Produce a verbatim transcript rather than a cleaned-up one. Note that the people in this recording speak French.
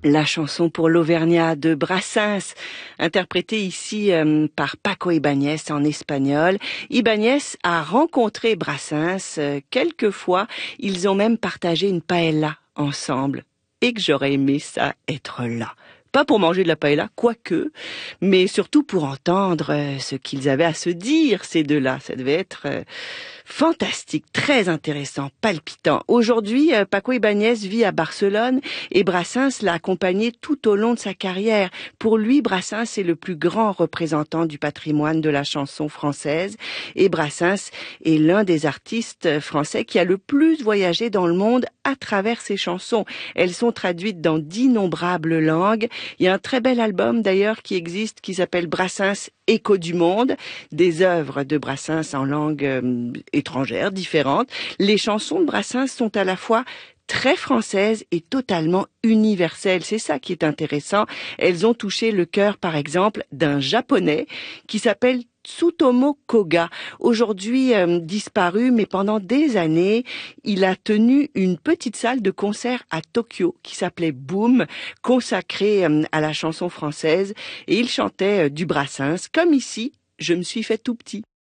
La chanson pour l'Auvergnat de Brassens, interprétée ici euh, par Paco Ibáñez en espagnol. Ibáñez a rencontré Brassens euh, quelques fois. Ils ont même partagé une paella ensemble. Et que j'aurais aimé ça être là. Pas pour manger de la paella, quoique, mais surtout pour entendre euh, ce qu'ils avaient à se dire, ces deux-là. Ça devait être euh, fantastique, très intéressant, palpitant. Aujourd'hui, euh, Paco Ibáñez vit à Barcelone et Brassens l'a accompagné tout au long de sa carrière. Pour lui, Brassens est le plus grand représentant du patrimoine de la chanson française et Brassens est l'un des artistes français qui a le plus voyagé dans le monde à travers ses chansons. Elles sont traduites dans d'innombrables langues. Il y a un très bel album d'ailleurs qui existe qui s'appelle Brassens Écho du monde, des œuvres de Brassens en langue euh, étrangère, différentes. Les chansons de Brassens sont à la fois très françaises et totalement universelles. C'est ça qui est intéressant. Elles ont touché le cœur, par exemple, d'un Japonais qui s'appelle Tsutomu Koga, aujourd'hui euh, disparu, mais pendant des années, il a tenu une petite salle de concert à Tokyo qui s'appelait Boom, consacrée euh, à la chanson française, et il chantait euh, du Brassens, comme ici, je me suis fait tout petit.